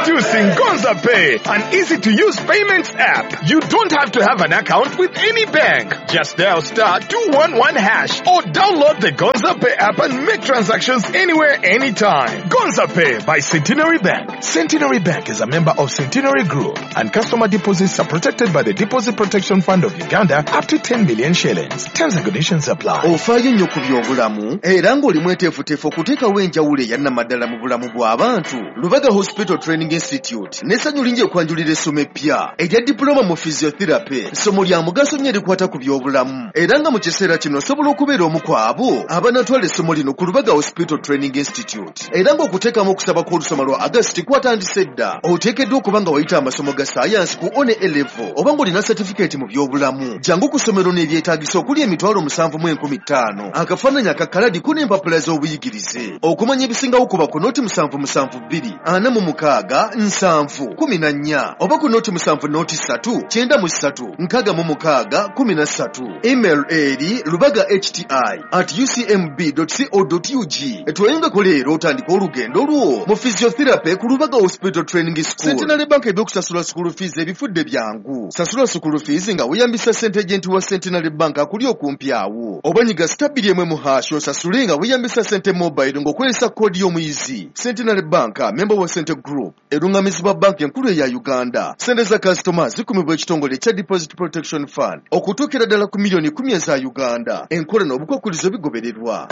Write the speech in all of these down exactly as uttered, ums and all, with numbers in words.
Introducing Gonza Pay, an easy-to-use payments app. You don't have to have an account with any bank. Just dial star two one one hash or download the Gonza Pay app and make transactions anywhere, anytime. Gonza Pay by Centenary Bank. Centenary Bank is a member of Centenary Group, and customer deposits are protected by the Deposit Protection Fund of Uganda up to ten million shillings. Terms and conditions apply. Ofaayo nnyo ku by'obulamu era ng'oli mweteefuteefu okuteekawo enjawulo eyannamaddala mu bulamu bw'abantu. Lubaga Hospital Training Institute n'essanyu lingi okwanjulira essomo eppya erya diploma mu physiotherapy. Essomo lya mugaso nnyo erikwata ku by'obulamu era nga mu kiseera kino osobola okubeera omu ku abo abanatwala essomo lino ku Lubaga Hospital Training Institute. Era ng'okuteekamu okusaba kw'olusoma lwa August kwatandise dda, oteekeddwa okuba nga wayita amasomo ga saayansi ku one A level oba ng'olina certificate mu by'obulamu. Jangu ku ssomero n'ebyetaagisa okuli emitwalo musanvu mu enkumi ttaano, akafaananyi akakaladi ku n'empapula z'obuyigirize. Okumanya ebisingawo kuba ku nooti musanvu musanvu bbiri ana mu mukaaga nsanvu kumi na nnya oba ku nooti musanvu nooti ssatu kyenda mu ssatu nkaaga mu mukaaga kumi na ssatu. Email eri lubaga hti at u c m b dot co dot u g. Etweyongeko leero otandika olugendo lwo mu physiotherapy ku Lubaga Hospital Training School. Centenary Bank ebyokusasula school fees ebifudde byangu. Sasula school fees nga weyambisa ssente agenti wa Centenary Bank akuli okumpi awo. Oba nyiga stabili emwe mu hashi osasule nga weyambisa ssente mobile ng'okozesa koodi y'omuyizi. Centenary Bank, member wa Center Group, erungamizibwa banki enkulu eya Uganda. Ssente za customers zikumibwa ekitongole kya Deposit Protection Fund okutuukira ddala ku miliyoni kumi eza Uganda. Enkola n'obukwakkulizo bigobererwa.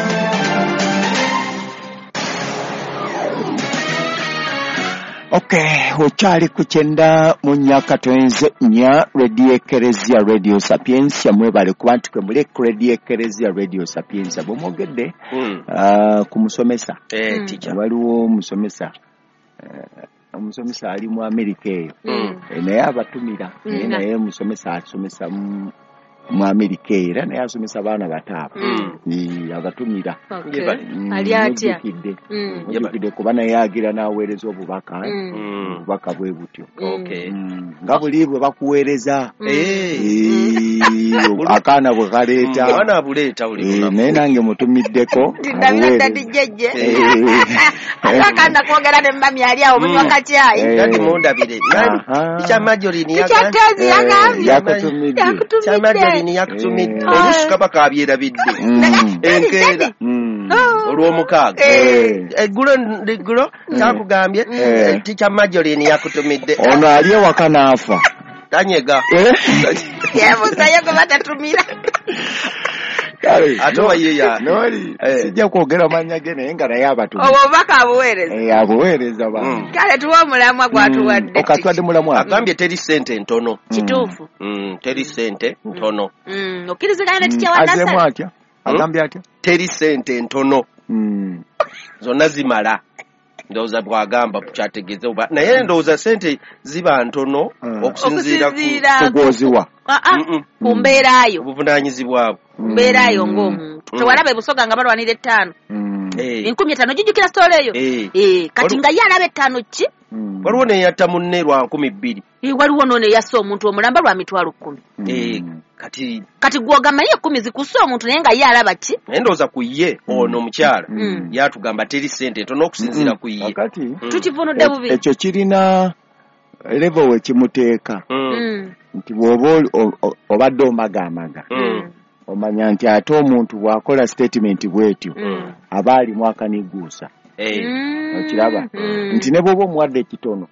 Okay, ochali kuchenda munyaka twenze nya Radio Ekeresia Radio Sapiens ya mwebale kubantu kwe mule Radio Ekeresia Radio Sapiens abo mogedde mm. uh, kumusomesa eh mm. teacher waliwo musomesa uh, musomesa ali mu America eyo mm. e, naye abatumira mm. naye musomesa asomesa mu mu America era naye asomesa abaana bataaba mm. ni abatumira okay. mm, ali atya yabakide kuba naye agira naweereza obubaka mm. obubaka bwe butyo okay mm. nga buli bwe bakuweereza mm. eh akana bwe kaleeta abana abuleeta uli naye nange mutumiddeko ndabira dijjeje akana kwogera ne mami ali awo mu wakati ayi kandi mundabire nani cha majority yakati yakutumidde cha majority yakutumidde olusuka bakabyera bidde enkeera olw'omukaaga eggulo eggulo kyakugambye ticha majority yakutumidde ono ali ewaka n'afa tanyega yebuzayo ko batatumira atowa yeya noli sijja kwogera manya gene nga naye abatu obo baka abuweereza eh abuweereza ba kale tuwa mulamwa gwatuwadde okatwadde mulamwa agambye teri sente ntono kituufu mm teri sente ntono mm okirizigana ticha wadasa azemu atya agambye atya teri sente ntono mm zonna zimala ndoza bwagamba kyategeze oba naye ndoza sente ziba ntono okusinziira ku kugoziwa ku mbeerayo obuvunanyizibwa mbeerayo ng'omuntu tewalabe busoga nga balwanira ettaano enkumi etaano jujjukira story eyo eh kati nga ye alaba ettaano ki waliwo neyatta munne lwa nkumi bbiri waliwo none yassa omuntu omulamba lwa mitwalo kkumi eh kati kati gwogamba ye kkumi zikusse omuntu naye nga ye alaba ki endoza ku ye ono omukyala yatugamba teri sente ntono okusinziira ku ye kati tukivunudde bubi ekyo kirina level we kimuteeka nti bw'oba obadde omagamaga omanya nti ate omuntu bw'akola statement bwetyo aba alimu akaniguusa okiraba nti ne bw'oba omuwadde ekitono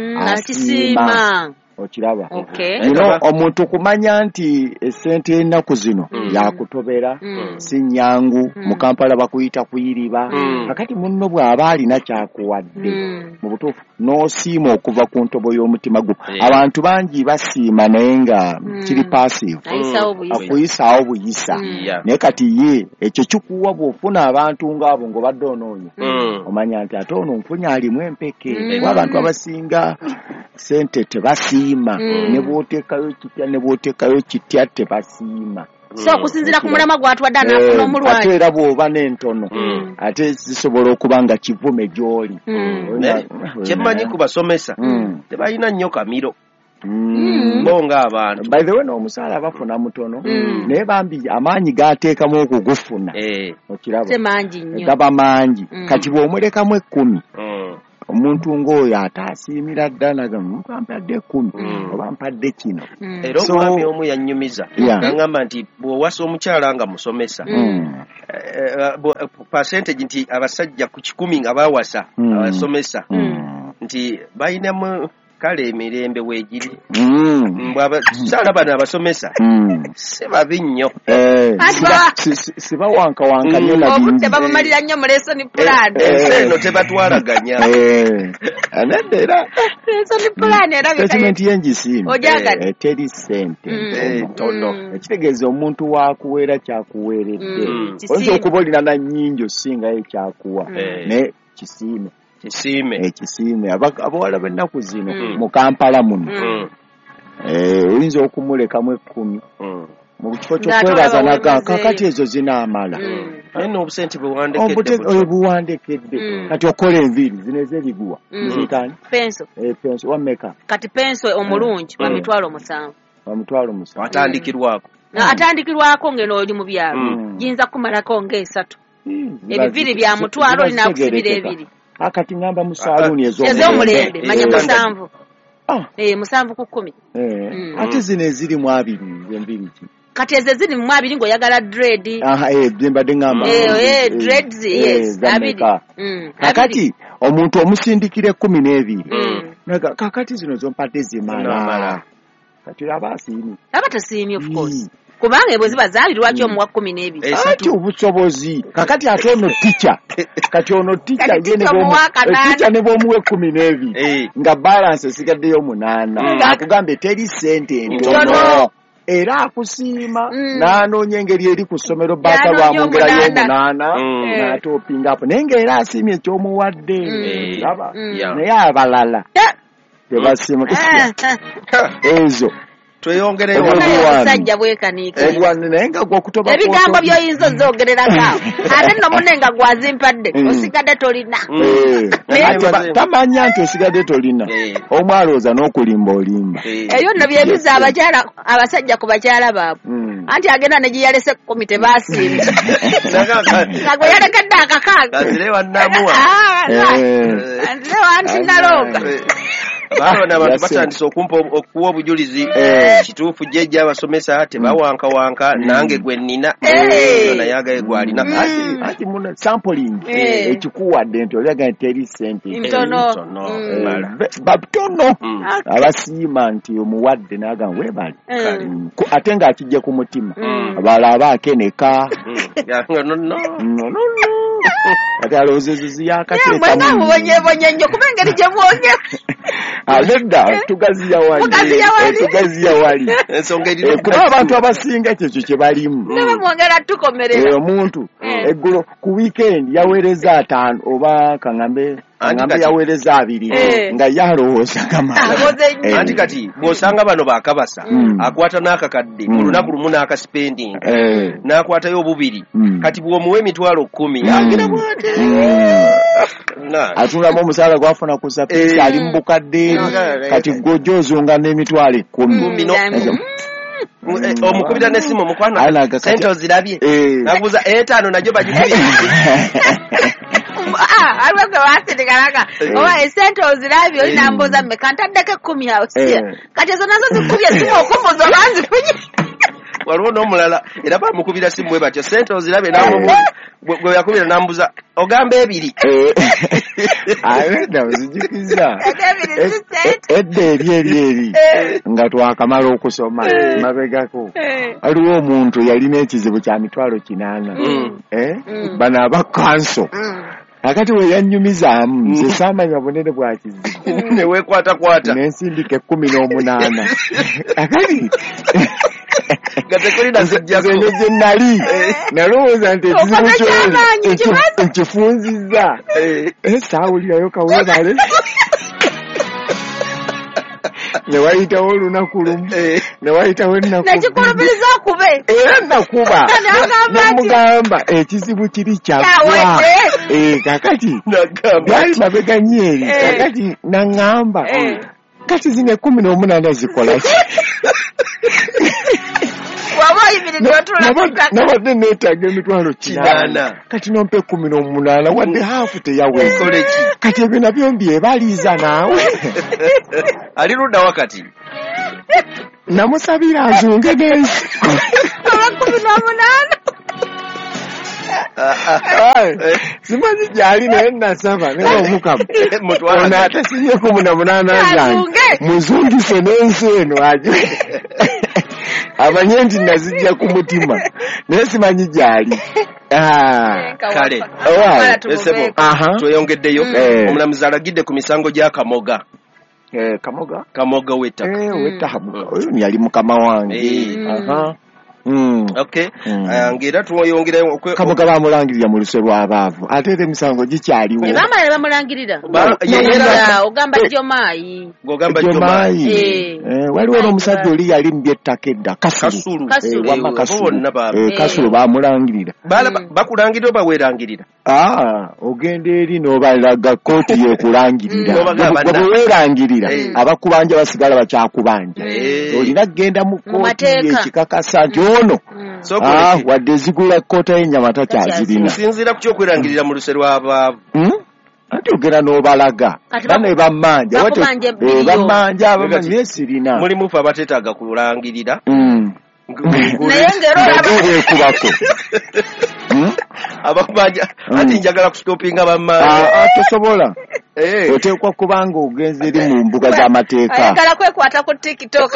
asiima okiraba okay no omuntu kumanya nti esente ennaku zino yakutobera si nyangu mu Kampala bakuyita kuyiriba kakati munno bw'aba alina kyakuwadde mu butuufu n'osiima okuva ku ntobo y'omutima gwo abantu bangi basiima naye nga kiri passive akuyisaawo buyisa naye kati ye ekyo kikuwa bw'ofuna abantu ng'abo ng'obadde onoonya omanya nti ate ono nfunya alimu empeke abantu abasinga sente tebasiima ne bw'oteekayo kitya ne bw'oteekayo kitya tebasiima so okusinziira ku mulama gwatwadde anaafuna omulwanyi ate era bw'oba n'entono ate zisobola okuba nga kivume gy'oli kyemmanyi ku basomesa tebalina nnyo kamiro bonga abantu by the way n'omusaala bafuna mutono naye bambi amaanyi gaateekamu okugufuna okiraba temangi nnyo gaba mangi kati bw'omulekamu ekkumi omuntu ng'oyo ataasiimira ddala nga omuntu ampadde ekkumi oba ampadde kino. Era omwami omu yannyumiza n'aŋŋamba nti bw'owasa omukyala nga musomesa percentage nti abasajja ku kikumi nga baawasa abasomesa nti bayinamu kale emirembe weegiri bw'abakyala bano abasomesa si babi nnyo sibawankawanka obudde babumalira nnyo mu lesoni pulaani ensi eno tebatwalaganya anadde era lesoni pulaani era statement y'engisiime ojagadde teri ssente ntono ekitegeeza omuntu waakuweera kyakuweeredde oyinza okuba olina na nnyingi osingayo ekyakuwa naye kisiime Kisime ekisiime abawala b'ennaku zino mu Kampala muno oyinza okumulekamu ekkumi mu kifo ky'okwebaza naga kakati ezo zinaamala naye n'obusente buwandekedde buwandekedde kati okola enviiri zino ez'ebiguwa ziyitani penso penso wammeka kati penso omulungi wa mitwalo musanvu wa mitwalo musanvu atandikirwako atandikirwako ngeno oli mu byalo giyinza kumalako ng'esatu ebiviri bya mutwalo olina kusibira ebiri akati ngamba mu saluni ez'omulembe manya musanvu eh musanvu ku kkumi ate zino eziri mu abiri zembiri ki kati ezo ziri mu abiri ng'oyagala dread aha eh byembadde ngamba eh dreads yes abiri kakati omuntu omusindikira ekkumi n'ebiri kakati zino zompadde zimala kati abasiimi abatasiimye of course kubanga ebwe ziba zaali lwaki omuwa kkumi n'ebiri ati obusobozi kakati ate ono tica kati ono tica tica ne bw'omuwa ekkumi n'ebiri nga balance esigaddeyo munaana akugambe teri ssente ntono era akusiima n'anoonya engeri eri ku ssomero baaka lwamwongera y'omunaana n'atoopingapo naye ng'era asiimye ekyomuwadde laba naye abalala tebasiima ezo tweyongereyo omusajja bwekaniika naye nga gwe okutoba ebigambo by'oyinza ozoogererako ate nno munne nga gwazimpadde osigadde tolina tamanya nti osigadde tolina omwalooza n'okulimba olimba ebyo nno byebiza abakyala abasajja ku bakyala baabwe anti agenda ne giyalese ekkumi tebaasiimye nga gwe yalekedde akakaaga azirewa namuwa azirewa nti nalooga baana abantu batandise okumpa okuwa obujulizi kituufu jjejja abasomesa tebawankawanka nange gwe nnina naye agaye gwalina ati muna sampling ekikuwadde nti olyaga nti eri ssente ntono batono abasiima nti omuwadde naga weebali ate ng'akijja ku mutima abala aba akeneka nonono kati alowoozezo ziyakateeka mwenga mubonyebonye nnyo kuba engeri gye mwongera aleda tugaziya wali tugaziya wali ensonga erino kuba abantu abasinga kyekyo kye balimu nebe mwongera tukomerera omuntu eggulo ku weekend yaweereza ataano oba kaŋŋambe kaŋŋambe yaweereza abiri nga yalowooza kamala anti kati bw'osanga bano baakabasa akwata n'akakadde mu lunaku lumu n'akasipending n'akwatayo obubiri kati bw'omuwa emitwalo kkumi agira bwate atulamu omusaala gwafuna ku sapisi ali mu bukadde kati gw'ojozunga n'emitwalo ekkumi omukubira n'essimu omukwana sente ozirabye nakubuuza etaano nagyo bagikubira aliwo gwe waasindikanaga oba esente ozirabye oli nambuuza mmeka ntaddeko ekkumi awo siya kati ezo nazo zikubye simu okumbuza oba nzifunye waliwo n'omulala era bamukubira simu bwe batyo sente ozirabye gwe yakubira nambuuza ogamba ebiri ayenda ozijukiza edda eri eri eri nga twakamala okusoma mabegako waliwo omuntu yalina ekizibu kya mitwalo kinaana bano abakanso akati we yannyumizaamu nze saamanya bunene bwa kizibu neweekwatakwata nensindika ekkumi n'omunaana akati gatekulina zijjako zeno gye nali nalowooza nti ekizibu kyo nkifunzizza saawulirayo kaweebale newayitawo olunaku lumu newayitawo ennaku nekikulumiriza okube era nakuba nemugamba ekizibu kiri kyaggwa kakati byali mabega nyeeri kakati naŋŋamba kati zino ekkumi n'omunaana zikolaki waba nabadde neetaaga emitwalo kinaana kati nompe kumi n'omunaana wadde haafu teyaweze kati ebyo nabyo mbyebaliiza naawe ali ludda wakati namusabira azunge n'ensiku kumi n'omunaana simanyi gyali naye nasaba naye omukama ono atasinyeko munamunaana zange muzungise n'ensi eno amanye nti nazijja ku mutima naye simanyi gyali kale esebo tweyongeddeyo omulamuzi alagidde ku misango gya kamoga kamoga kamoga w'ettaka w'ettaka oyo yali mukama wange Mm. Okay. Mm. Uh, ngera tuwayongera okwe kamuga bamulangirira mu luse lw'abaavu ate ate misango gikyaliwo. Ebama bamulangirira. Yera ogamba Jomayi. Ogamba Jomayi. Eh. Eh waliwo n'omusajja oli yali mbyettaka edda Kasulu. Kasulu. Wama Kasulu. Eh Kasulu bamulangirira. Bala bakulangirira oba weerangirira. Ah, ogenda eri n'obalaga kooti yekulangirira. Bwe weerangirira abakubanja basigala bakyakubanja. Olina kugenda mu kooti ekikakasa nti ono ah wadde zigula kkoota y'ennyamata kyazirina. Nsinzira ku kyokwerangirira mu luse lw'abaavu. Ati ogera n'obalaga bane bammanja bammanja abamanye sirina muli mufu abateetaaga kulangirira naye ngero olabakubako abamanja ati njagala kustopinga bammanja tosobola oteekwa kubanga ogenze eri mu mbuga z'amateeka ayagala kwekwata ku TikTok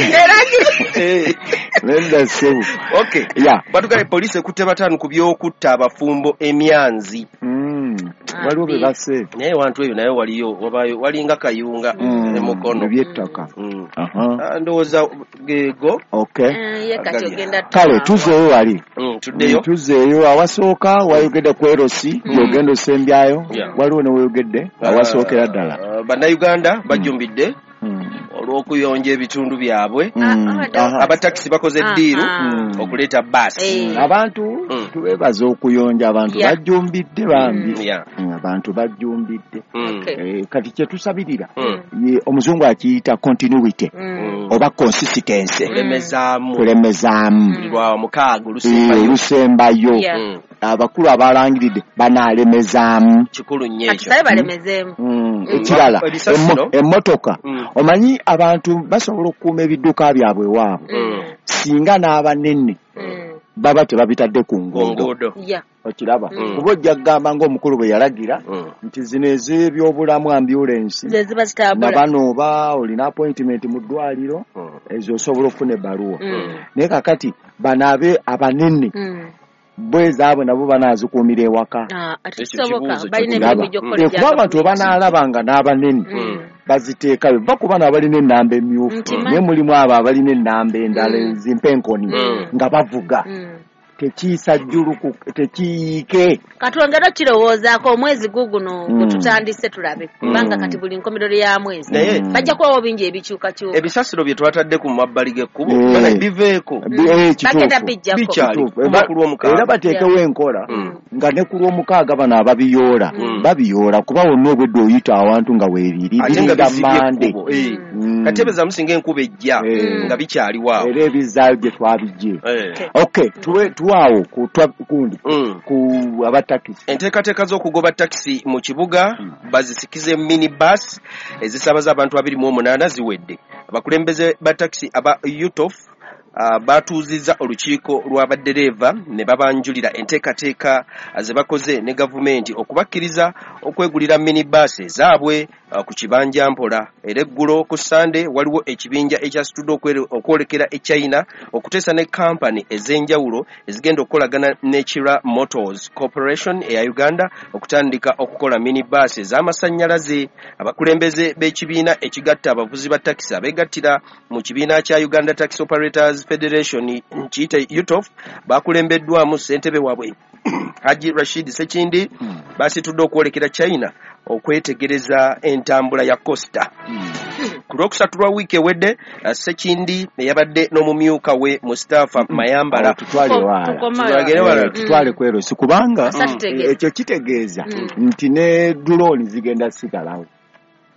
nenda sebu okay batugale poliisi ekutte bataano ku by'okutta abafumbo emyanzi waliwo be base naye wantu eyo naye waliyo wabayo walinga kayunga ne mukono by'ettaka ndowooza geego kale tuzeeyo wali tuddeyo tuzeeyo awasooka wayogedde ku erosi yogenda osembyayo waliwo ne weyogedde awasookera ddala bannayuganda bajjumbidde olw'okuyonja ebitundu byabwe abatakisi bakoze eddiiru okuleeta baasi abantu tubeebaza okuyonja abantu bajjumbidde bambi abantu bajjumbidde kati kyetusabirira omuzungu akiyita continuity oba consistency kulemezaamu olusembayo abakulu abalangiridde banaalemezaamu ekirala emmotoka omanyi abantu basobola okukuuma ebidduka byabwe waabwe singa n'abanene baba tebabitadde ku nguudo okiraba kuba ojja kugamba ng'omukulu bwe yalagira nti zino ez'ebyobulamu ambulensi nabano oba olina appointment mu ddwaliro ezo osobola okufuna ebbaluwa naye kakati banaabe abanene bwezaabwe nabo banaazikuumira ewaka kuba abantu obanaalabanga n'abanene baziteekayo bakuba n'abalina ennamba emyufu naye mulimu abo abalina ennamba endala ezimpenkoni nga bavuga tekiisa jjulu tekiyiike katwongera kirowoozaako omwezi guguno gwe tutandise tulabe kubanga kati buli nkomerero ya mwezi bajja kubawo bingi ebikyukakyuka ebisasiro bye twatadde ku mabbali g'ekkubo biveeko bagenda bijjako era bateekewo enkola nga ne ku lw'omukaaga bano ababiyoola babiyoola kuba wonna obwedde oyita awantu nga weebiri biringa mande kati ebeza musinga enkuba ejja nga bikyaliwaawo era ebizaayo gye twabijje okay awo kundi ku abatakisi enteekateeka z'okugoba takisi mu kibuga bazisikize minibus ezisabaza abantu abiri mu omunaana ziwedde abakulembeze ba takisi aba utof Uh, batuuzizza olukiiko lw'abaddereeva ne babanjulira enteekateeka ze bakoze ne gavumenti okubakkiriza okwegulira minibaasi ezaabwe uh, ku kibanja mpola. Era eggulo ku Sande waliwo ekibinja ekyasitudde okwolekera e China okuteesa ne kampani ez'enjawulo ezigenda okukolagana ne Chira Motors Corporation eya Uganda okutandika okukola minibaasi ez'amasannyalaze. Abakulembeze b'ekibiina ekigatta abavuzi ba takisi abeegattira mu kibiina kya Uganda Taxi Operators Federation nkiyite utof bakulembeddwamu ssentebe waabwe Haji Rashid Sekindi hmm. basitudde okwolekera China okwetegereza entambula ya Costa. Hmm. Ku lwokusatu lwa wiiki ewedde Sekindi yabadde n'omumyuka we Mustafa hmm. Mayambala tutwale kwero sikubanga ekyo kitegeeza nti ne drone zigenda sigalawo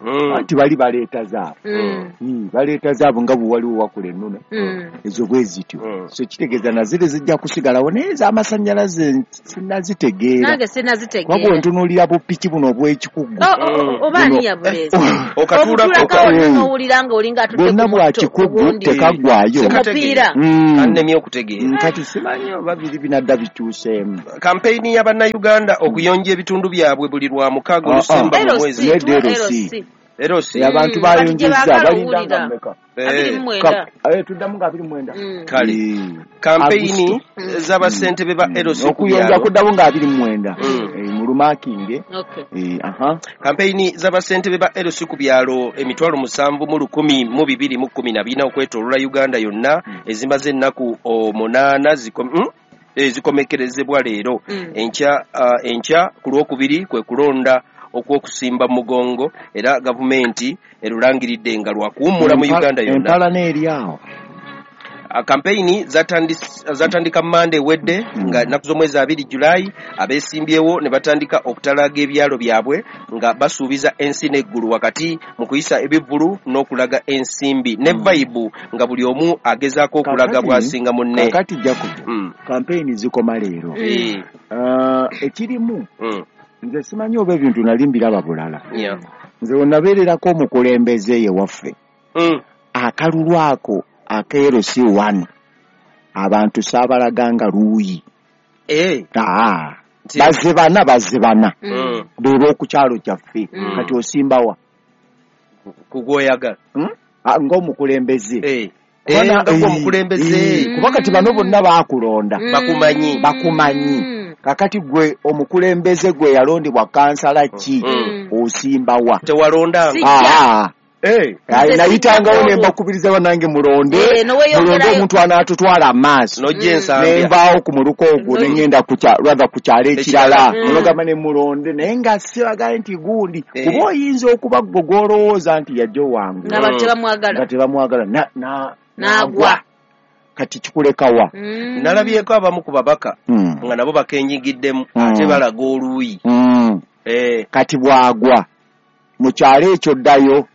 anti bali baleeta zaabo baleeta zaabo nga bwe waliwo wakula ennume ezo bwe zityo so kitegeeza nazire zijja kusigalawo naye ez'amasannyalaze sinazitegeera nange sinazitegeera wabwe ntunuulira bupiki buno obw'ekikugu oba ani yabuleeza okatuulako olinga bwonna bwa kikugu tekaggwayo mupiira annemye okutegeera kati simanyi oba biri binadda bituuseemu kampeyini y'abannayuganda okuyonja ebitundu byabwe buli lwa mukaaga olusemba mu mwezi erosi abantu bayonjeza balindanga mmeka tuddamu nga abiri mwenda kale kampeyini z'abasentebe ba erosi okuyonja kuddamu nga abiri mwenda mu lumakinge kampeyini z'abasentebe ba erosi ku byalo emitwalo musanvu mu lukumi mu bibiri mu kkumi na bina okwetoolola uganda yonna ezimaze ennaku omunaana zikomekerezebwa leero enkya ku lwokubiri kwe kulonda okwokusimba mugongo era gavumenti erulangiridde nga lwakuwummula mu Uganda yonna empala n'eri awo kampeyini zatandika Monday wedde nga naku z'omwezi abiri Julayi abeesimbyewo ne batandika okutalaga ebyalo byabwe nga basuubiza ensi n'eggulu wakati mu kuyisa ebivvulu n'okulaga ensimbi ne vibe nga buli omu agezaako okulaga bw'asinga munne kakati Jacob kampeyini zikoma leero ekirimu nze simanyi oba ebintu nali mbiraba bulala nze wenabeererako omukulembeze ye waffe akalulu ako akeerosi wano abantu saabalaganga luuyi bazze bana bazze bana beeba okukyalo kyaffe kati osimbawa kugwoyagala ng'omukulembeze kuba kati bano bonna baakulonda bakumanyi bakumanyi kakati gwe omukulembeze gwe yalondebwa kansala ki osimbawa tewalonda nayitangawo ne mbakubiriza banange mulonde mulonde omuntu anaatutwala amaaso nenvaawo ku muluko ogwo nengenda lwava ku kyalo ekirala nogamba ne mulonde naye nga sibagaye nti gundi kuba oyinza okuba gwe gwolowooza nti yajjo wangu nga tebamwagala n'agwa kati kikulekawa nalabyeko abamu ku babaka nga nabo bakenyigiddemu ate balaga oluuyi kati bwagwa mu kyalo ekyo ddayo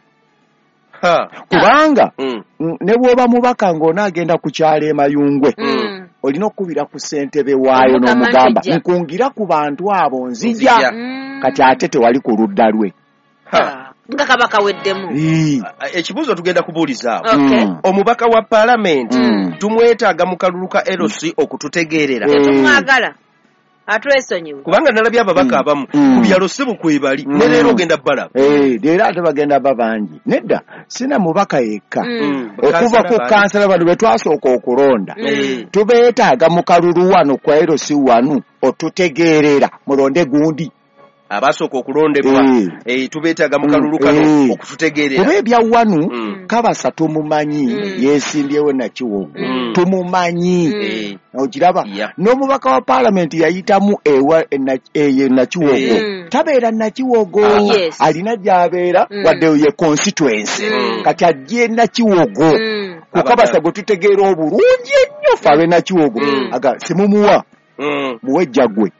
kubanga ne bw'oba mubaka ng'onaagenda ku kyalo e Mayungwe olina okukubira ku ssentebe waayo n'omugamba nkungira ku bantu abo nzija kati ate tewali ku ludda lwe nga kabaka weddemu ekibuuzo tugenda kubuuliza omubaka wa paalamenti tumwetaaga mu kalulu ka erosi okututegeerera tumwagala atwesonyiwe kubanga nalabye ababaka abamu ku byalo ssebo kwebali ne leero ogenda balaba leero ate bagenda ba bangi nedda sina mubaka yekka okuva ku kansala bano bwe twasooka okulonda tubeetaaga mu kalulu wano kwa erosi wano otutegeerera mulonde gundi abasooka okulondebwa tubeetaaga mu kalulu kano okututegeerera kuba ebyawanu kabasa tumumanyi yeesimbyewo nakiwogo tumumanyi ogiraba n'omubaka wa paalamenti yayitamu eyo nakiwogo tabeera nakiwogo alina gy'abeera wadde ye constituency kati ajje nakiwogo ku kabasa gwe tutegeera obulungi ennyo fe abe nakiwogo aga simumuwa muwejja gwe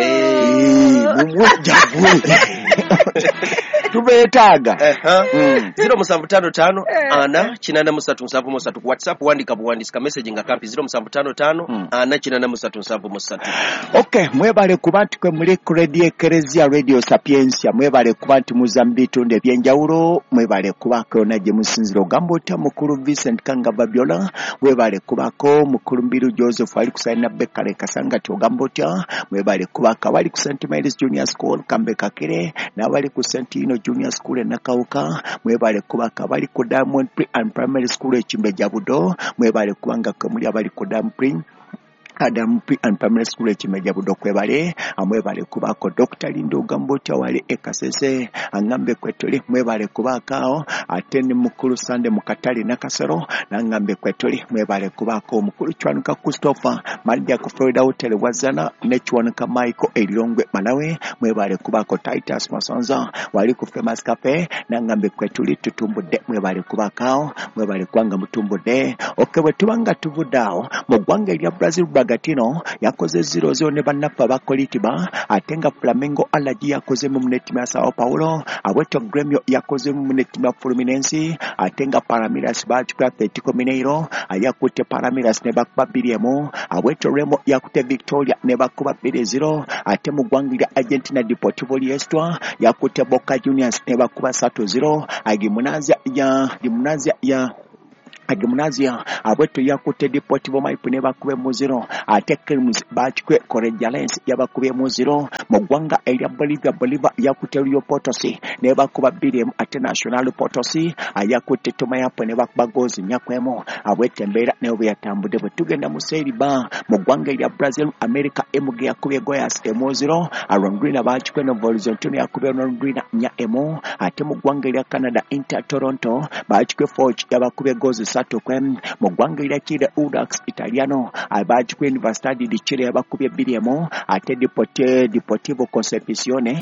muwejja gwe tubeetaaga zero musanvu tano tano ana kinana musatu nsanvu musatu ku WhatsApp wandika buwandika message nga kampi zero musanvu tano tano ana kinana musatu nsanvu musatu. Okay, mwebale kuba nti kwe muli ku radio Ecclesia Radio Sapiensia, mwebale kuba nti muzambitu nde byenjawulo, mwebale kuba ko naje musinziro gambota mukuru Vincent Kanga Babiola, mwebale kuba ko mukuru Mbiru Joseph ali kusaina Bekale Kasanga to gambota, mwebale kuba ka wali ku Saint Mary's Junior School Kambe Kakere na wali ku Santino Junior School Nakauka, mwebale kuba ka wali ku Diamond Pre and Primary School Echimbe Jabudo, mwebale kubanga kamuli abali ku Diamond Pre Adam Pre and Primary School Echimbe Budo kwebale amwebale kubako Doctor Lindo Gambota wale ekasese angambe kwetoli mwebale kubakao atende mukuru Sande mukatali nakasero nangambe kwetoli mwebale kubako mukuru Chwanuka Christopher Maldia ku Florida Hotel wazana ne Chwanuka Michael Elongwe Malawe mwebale kubako Titus Masonza wali ku Famous Cafe nangambe kwetoli tutumbude mwebale kubakao mwebale kwanga mutumbude okebwe tubanga tubudao mugwanga lya Brazil Bragantino yakoze zero zero ne bannaffe aba Coritiba ate nga Flamengo Alaji yakoze mu nettimu ya Sao Paulo Aweto Gremio yakoze mu nettimu ya Fluminense ate nga Palmeiras baakikuba Atletico Mineiro ayakutte Palmeiras ne bakuba bbiri emu Aweto Remo yakutte Victoria ne bakuba bbiri zero ate mu ggwanga lya Argentina Deportivo Liestra yakutte Boca Juniors ne bakuba ssatu zero Agimunazia ya Agimunazia ya Agimunazia Aweto yakutte Deportivo Maipo ne bakube mu zero ate Quilmes baakikuba Corinthians yabakube mu zero mu ggwanga erya Bolivia Bolivia yakutte Rio Potosi ne bakuba bbiri emu ate Nacional Potosi ayakutte Tomayapo ne bakuba goozi nnya ku emu Aweto embeera nayo bwe yatambudde bwe tugenda mu Serie B mu ggwanga erya Brazil America M G yakubye Goiás emu zero Londrina baakikuba ne Horizontal yakubye Londrina nnya emu ate mu ggwanga erya Canada Inter Toronto baakikuba Foch yabakubye goozi ssatu ku emu mu ggwanga erya Chile Audax Italiano abaakikuba Universidad de Chile yabakubye bbiri emu ate Deportivo Concepcione